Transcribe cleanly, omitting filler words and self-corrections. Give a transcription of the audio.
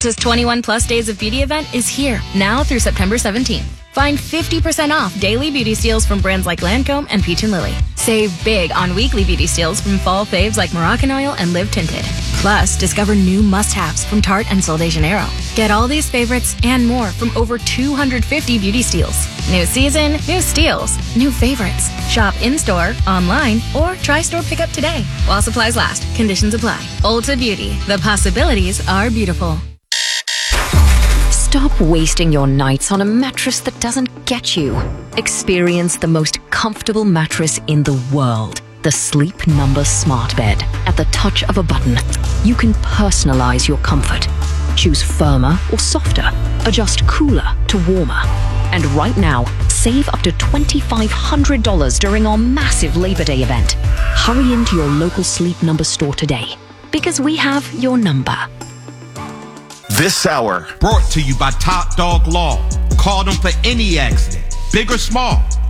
This 21 plus days of beauty event is here now through September 17th. Find 50% off daily beauty steals from brands like Lancome and Peach & Lily. Save big on weekly beauty steals from fall faves like Moroccan Oil and Live Tinted. Plus, discover new must-haves from Tarte and Sol de Janeiro. Get all these favorites and more from over 250 beauty steals. New season, new steals, new favorites. Shop in-store, online, or try store pickup today. While supplies last, conditions apply. Ulta Beauty. The possibilities are beautiful. Stop wasting your nights on a mattress that doesn't get you. Experience the most comfortable mattress in the world. The Sleep Number Smart Bed. At the touch of a button, you can personalize your comfort. Choose firmer or softer. Adjust cooler to warmer. And right now, save up to $2,500 during our massive Labor Day event. Hurry into your local Sleep Number store today, because we have your number. This hour brought to you by Top Dog Law. Call them for any accident, big or small.